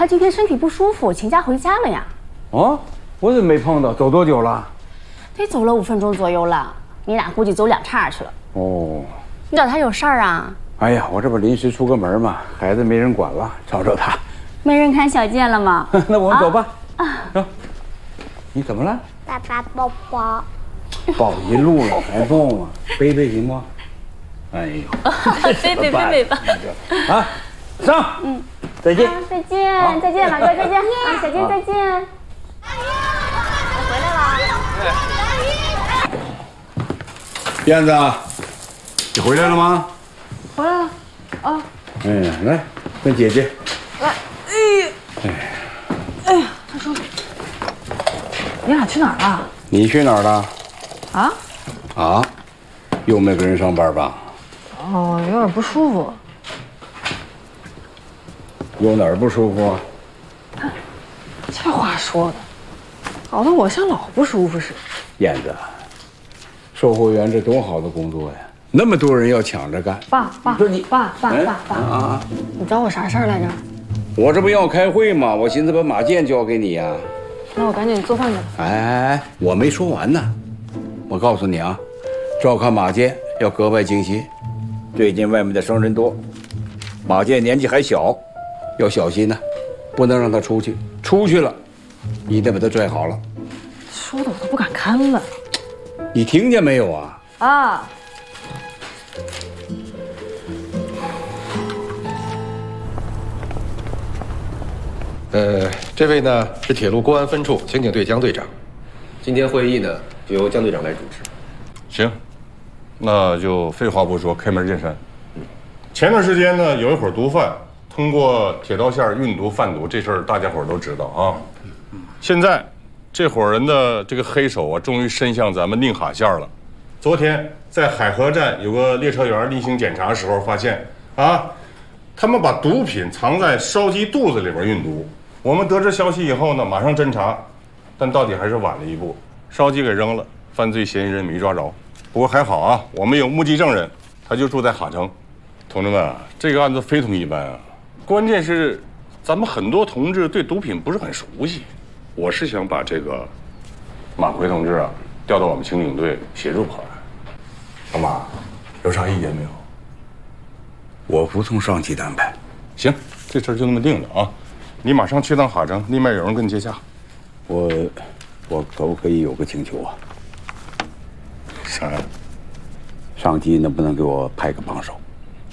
他今天身体不舒服，请假回家了呀。 哦，我怎么没碰到？走多久了？ 得走了5分钟左右了。你俩估计走2岔去了。 哦， 你找他有事儿啊？ 哎呀，我这不临时出个门嘛，孩子没人管了，找找他。 没人看小健了吗？ 那我们走吧。走。你怎么了？ 爸爸抱抱。 抱一路了还抱吗？背背行吗？哎呦， 背吧。 啊，上。再见。 再见，再见，马哥，再见。啊，小健再见。回来了。 燕子，你回来了吗？ 回来了。啊。 哎呀，来，跟姐姐。 来。哎呀，大叔，你俩去哪儿了？ 你去哪儿了？ 啊？ 啊？又没跟人上班吧？ 哦，有点不舒服。 有哪儿不舒服？ 这话说的，搞得我像老不舒服似的。 燕子，售货员这多好的工作呀，那么多人要抢着干。 爸， 说你爸，你找我啥事儿来着？ 我这不要开会吗？我寻思把马健交给你呀。 那我赶紧做饭去了。 哎，我没说完呢。我告诉你啊，照看马健要格外精心。最近外面的生人多，马健年纪还小，要小心呢，不能让他出去。出去了，你得把他拽好了。 说的我都不敢看了。 你听见没有啊？ 啊。 这位呢是铁路公安分处刑警队江队长，今天会议呢就由江队长来主持。 行，那就废话不说，开门见山。前段时间呢，有一伙毒贩通过铁道线运毒贩毒，这事儿大家伙都知道啊。现在这伙人的这个黑手啊，终于伸向咱们宁哈线了。昨天在海河站有个列车员例行检查时候发现啊，他们把毒品藏在烧鸡肚子里边运毒。我们得知消息以后呢，马上侦查，但到底还是晚了一步，烧鸡给扔了，犯罪嫌疑人没抓着。不过还好啊，我们有目击证人，他就住在哈城。同志们啊，这个案子非同一般啊，关键是咱们很多同志对毒品不是很熟悉。我是想把这个马奎同志啊调到我们刑警队协助破案。老马，有啥意见没有？ 我服从上级的安排。 行，这事儿就那么定了啊！你马上去趟哈城，那边有人跟你接洽。 我可不可以有个请求啊？ 啥呀？ 上级能不能给我派个帮手？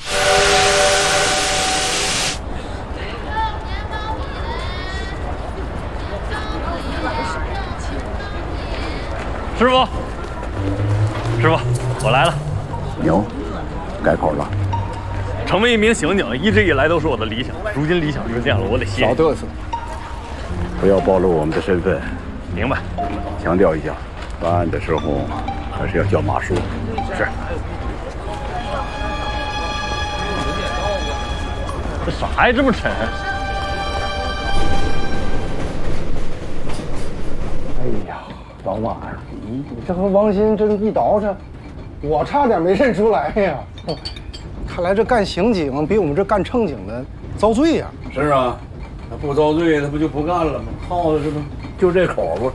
师傅，我来了。 牛，改口了。 成为一名刑警，一直以来都是我的理想。如今理想实现了，我得谢谢。 少嘚瑟，不要暴露我们的身份。 明白。 强调一下，办案的时候还是要叫马叔。是。 这啥呀，这么沉？ 哎呀，老马呀，你这和王鑫真一倒饬，我差点没认出来呀。看来这干刑警比我们这干正经的遭罪呀。 是啊，他不遭罪，他不就不干了吗？耗子这不就这口不？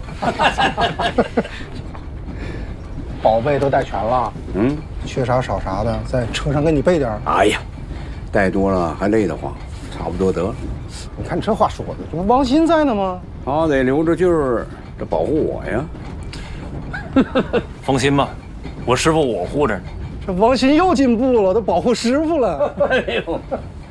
宝贝都带全了，缺啥少啥的，在车上给你备点儿。 哎呀，带多了还累得慌，差不多得了。 你看这话说的，这不王鑫在呢吗？ 他得留着劲儿，这保护我呀。 放心吧，我师傅我护着呢。 这王鑫又进步了，都保护师傅了。 哎呦，